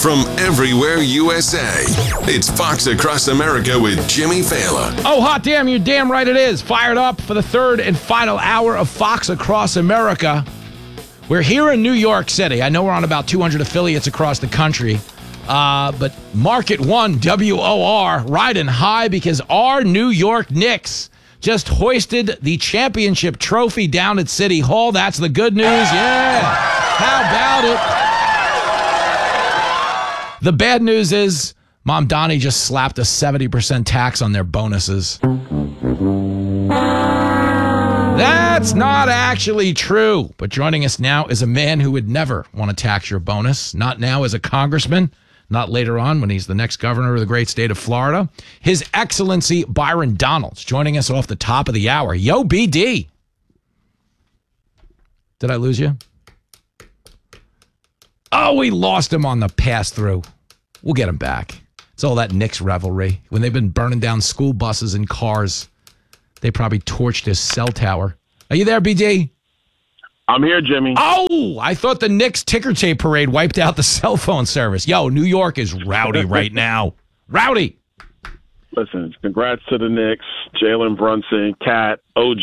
from everywhere USA. It's Fox Across America with Jimmy Fallon. Oh, hot damn, you're damn right it is. Fired up for the third and final hour of Fox Across America. We're here in New York City. I know we're on about 200 affiliates across the country, but Market One, WOR, riding high because our New York Knicks just hoisted the championship trophy down at City Hall. That's the good news. Yeah. How about it? The bad news is Mom Donnie just slapped a 70% tax on their bonuses. That's not actually true. But joining us now is a man who would never want to tax your bonus. Not now as a congressman. Not later on when he's the next governor of the great state of Florida. His Excellency Byron Donalds joining us off the top of the hour. Yo, BD. Did I lose you? Oh, we lost him on the pass-through. We'll get him back. It's all that Knicks revelry. When they've been burning down school buses and cars, they probably torched his cell tower. Are you there, BD? I'm here, Jimmy. Oh, I thought the Knicks ticker tape parade wiped out the cell phone service. Yo, New York is rowdy right now. Rowdy. Listen, congrats to the Knicks, Jalen Brunson, Cat, OG.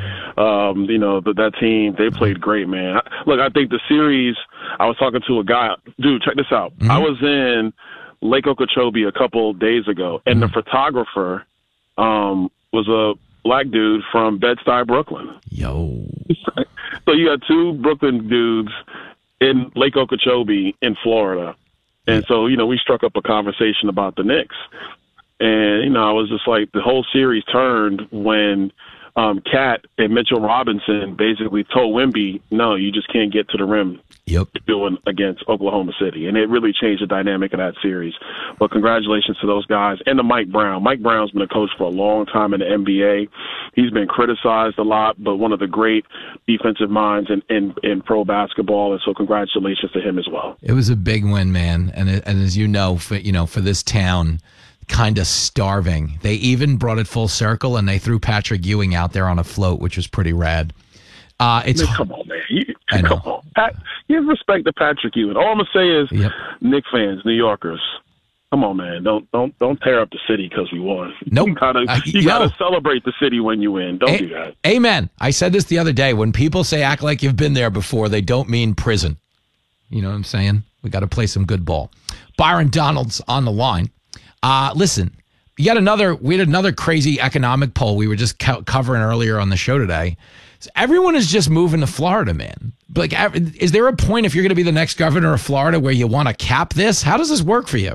That team, they played great, man. Look, I think the series, I was talking to a guy. Dude, check this out. Mm-hmm. I was in Lake Okeechobee a couple days ago, and the photographer was a black dude from Bed-Stuy, Brooklyn. Yo. So you got two Brooklyn dudes in Lake Okeechobee in Florida. And so, we struck up a conversation about the Knicks. And, I was just like, the whole series turned when Cat and Mitchell Robinson basically told Wemby, no, you just can't get to the rim. Yep. Doing against Oklahoma City. And it really changed the dynamic of that series. But congratulations to those guys. And to Mike Brown. Mike Brown's been a coach for a long time in the NBA. He's been criticized a lot, but one of the great defensive minds in pro basketball. And so congratulations to him as well. It was a big win, man. And as you know, for this town, kind of starving. They even brought it full circle, and they threw Patrick Ewing out there on a float, which was pretty rad. Come on, man. Come on. Give respect to Patrick Ewing. All I'm going to say is, Knicks fans, New Yorkers, come on, man. Don't tear up the city because we won. Nope. You gotta celebrate the city when you win. Don't do that. Amen. I said this the other day. When people say act like you've been there before, they don't mean prison. You know what I'm saying? We got to play some good ball. Byron Donalds on the line. Listen, we had another crazy economic poll we were just covering earlier on the show today. So everyone is just moving to Florida, man. Like, is there a point if you're going to be the next governor of Florida where you want to cap this? How does this work for you?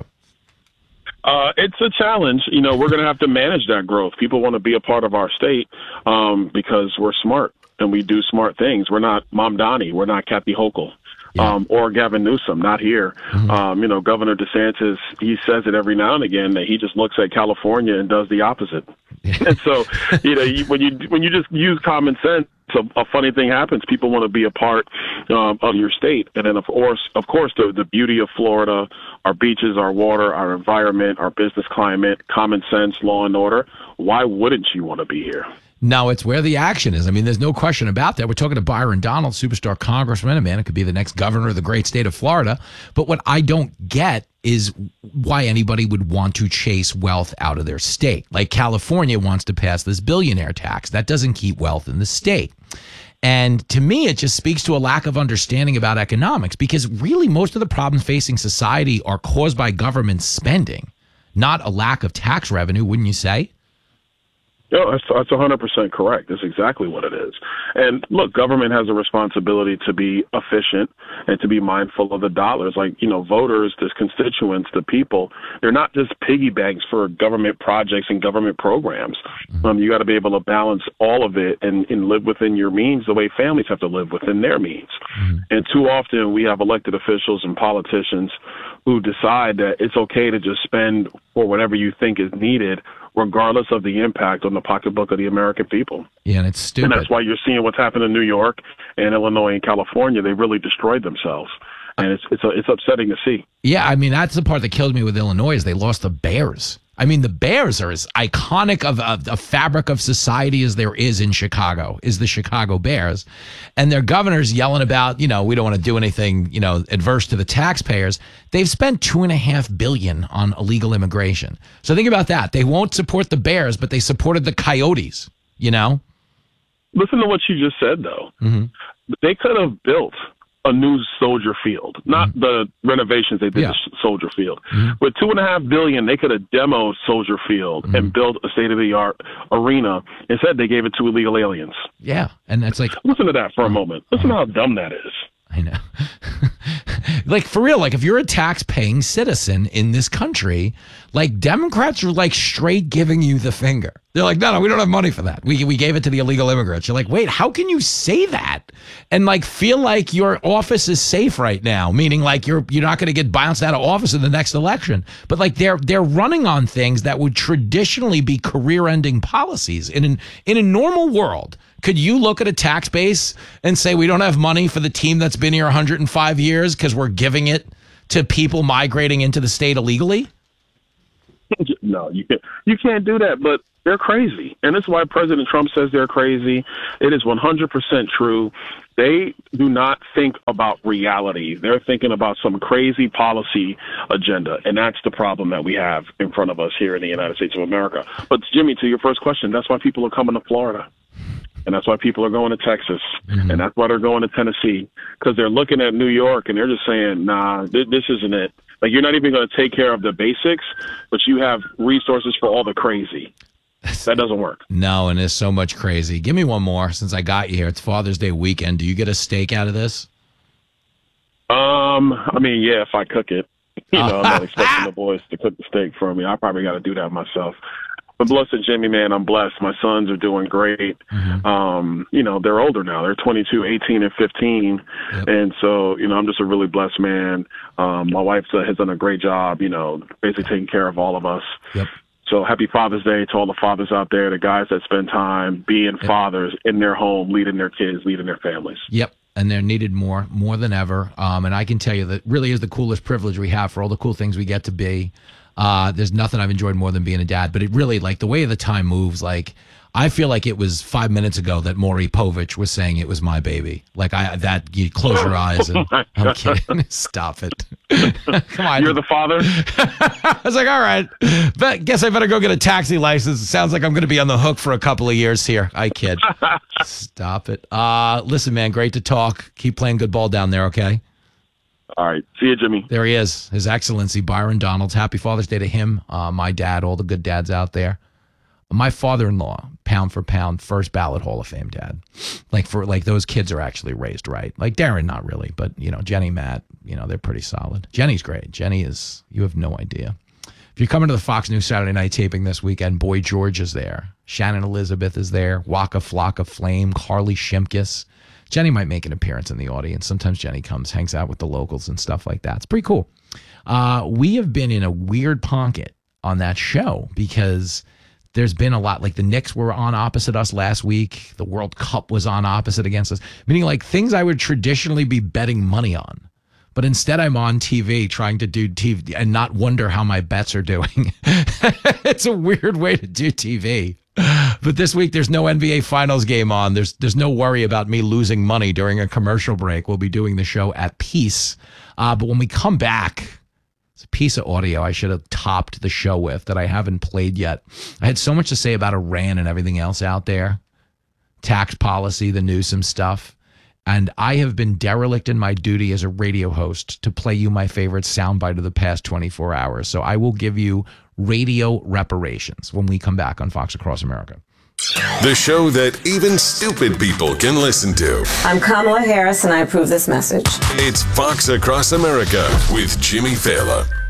It's a challenge. We're going to have to manage that growth. People want to be a part of our state because we're smart and we do smart things. We're not Mom Donnie. We're not Kathy Hochul. Or Gavin Newsom, not here. Mm-hmm. Governor DeSantis, he says it every now and again that he just looks at California and does the opposite. And so, when you just use common sense, a funny thing happens. People want to be a part of your state. And then, of course, the beauty of Florida, our beaches, our water, our environment, our business climate, common sense, law and order. Why wouldn't you want to be here? No, it's where the action is. I mean, there's no question about that. We're talking to Byron Donalds, superstar congressman, a man who could be the next governor of the great state of Florida. But what I don't get is why anybody would want to chase wealth out of their state. Like California wants to pass this billionaire tax. That doesn't keep wealth in the state. And to me, it just speaks to a lack of understanding about economics, because really most of the problems facing society are caused by government spending, not a lack of tax revenue, wouldn't you say? No, that's 100% correct. That's exactly what it is. And look, government has a responsibility to be efficient and to be mindful of the dollars. Like, voters, the constituents, the people, they're not just piggy banks for government projects and government programs. You got to be able to balance all of it and live within your means the way families have to live within their means. And too often we have elected officials and politicians who decide that it's okay to just spend for whatever you think is needed, regardless of the impact on the pocketbook of the American people. Yeah, and it's stupid. And that's why you're seeing what's happened in New York and Illinois and California. They really destroyed themselves. And it's upsetting to see. Yeah, I mean, that's the part that killed me with Illinois is they lost the Bears. I mean, the Bears are as iconic of a fabric of society as there is in Chicago, is the Chicago Bears. And their governor's yelling about, we don't want to do anything, adverse to the taxpayers. They've spent $2.5 billion on illegal immigration. So think about that. They won't support the Bears, but they supported the Coyotes, Listen to what you just said, though. Mm-hmm. They could have built a new Soldier Field, not the renovations they did to Soldier Field. With $2.5 billion, they could have demoed Soldier Field and built a state-of-the-art arena. Instead, they gave it to illegal aliens. Yeah, and that's like, listen to that for a moment. Listen to how dumb that is. I know. Like, for real, like, if you're a tax-paying citizen in this country, like, Democrats are, like, straight giving you the finger. They're like, no, we don't have money for that. We gave it to the illegal immigrants. You're like, wait, how can you say that and, like, feel like your office is safe right now? Meaning, like, you're not going to get bounced out of office in the next election. But, like, they're running on things that would traditionally be career-ending policies. In a normal world, could you look at a tax base and say we don't have money for the team that's been here 105 years because we're giving it to people migrating into the state illegally? No, you can't do that. But they're crazy, and that's why President Trump says they're crazy. It is 100% true. They do not think about reality. They're thinking about some crazy policy agenda, and that's the problem that we have in front of us here in the United States of America. But, Jimmy, to your first question, that's why people are coming to Florida. And that's why people are going to Texas, and that's why they're going to Tennessee, because they're looking at New York and they're just saying, nah, this isn't it. Like, you're not even going to take care of the basics, but you have resources for all the crazy. That doesn't work. No, and there's so much crazy. Give me one more since I got you here. It's Father's Day weekend. Do you get a steak out of this? I mean, yeah, if I cook it. I'm not expecting the boys to cook the steak for me. I probably got to do that myself. But blessed Jimmy, man, I'm blessed. My sons are doing great. They're older now. They're 22, 18, and 15. Yep. And so, I'm just a really blessed man. My wife has done a great job, basically taking care of all of us. Yep. So happy Father's Day to all the fathers out there, the guys that spend time being fathers in their home, leading their kids, leading their families. Yep. And they're needed more than ever. And I can tell you that really is the coolest privilege we have for all the cool things we get to be. There's nothing I've enjoyed more than being a dad, but it really, like, the way the time moves, like, I feel like it was 5 minutes ago that Maury Povich was saying it was my baby. Like, you close your eyes and I'm kidding. Stop it. Come on. You're the father? I was like, all right, but guess I better go get a taxi license. It sounds like I'm going to be on the hook for a couple of years here. I kid. Stop it. Listen, man, great to talk. Keep playing good ball down there, okay? All right. See you, Jimmy. There he is. His Excellency, Byron Donalds. Happy Father's Day to him, my dad, all the good dads out there. My father-in-law, pound for pound, first ballot Hall of Fame dad. Like those kids are actually raised right. Like Darren, not really, but Jenny, Matt, they're pretty solid. Jenny's great. Jenny is, you have no idea. If you're coming to the Fox News Saturday night taping this weekend, Boy George is there. Shannon Elizabeth is there. Waka Flocka Flame, Carly Shimkus. Jenny might make an appearance in the audience. Sometimes Jenny comes, hangs out with the locals and stuff like that. It's pretty cool. We have been in a weird pocket on that show because there's been a lot, like the Knicks were on opposite us last week. The World Cup was on opposite against us, meaning like things I would traditionally be betting money on. But instead I'm on TV trying to do TV and not wonder how my bets are doing. It's a weird way to do TV. But this week there's no NBA Finals game on. There's no worry about me losing money during a commercial break. We'll be doing the show at peace. But when we come back, it's a piece of audio I should have topped the show with that I haven't played yet. I had so much to say about Iran and everything else out there. Tax policy, the Newsom stuff. And I have been derelict in my duty as a radio host to play you my favorite soundbite of the past 24 hours. So I will give you radio reparations when we come back on Fox Across America. The show that even stupid people can listen to. I'm Kamala Harris, and I approve this message. It's Fox Across America with Jimmy Fallon.